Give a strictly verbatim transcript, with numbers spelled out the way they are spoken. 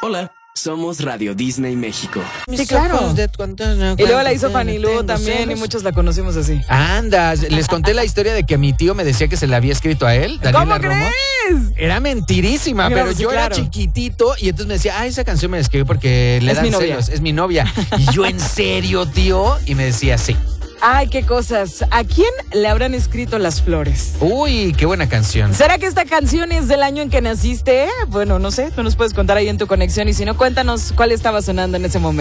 Hola, somos Radio Disney México. Sí, claro. Y luego la hizo Fanny Lu también y muchos la conocimos así. Anda, les conté la historia de que mi tío me decía que se la había escrito a él, Daniela ¿Cómo Romo. crees? Era mentirísima, Claro, pero sí, yo claro. era chiquitito y entonces me decía, ah, esa canción me la escribió porque le Es dan mi novia. celos, es mi novia. Y yo, ¿en serio, tío? Y me decía, sí. Ay, qué cosas. ¿A quién le habrán escrito las flores? Uy, qué buena canción. ¿Será que esta canción es del año en que naciste? Bueno, no sé, tú nos puedes contar ahí en tu conexión y si no, cuéntanos cuál estaba sonando en ese momento.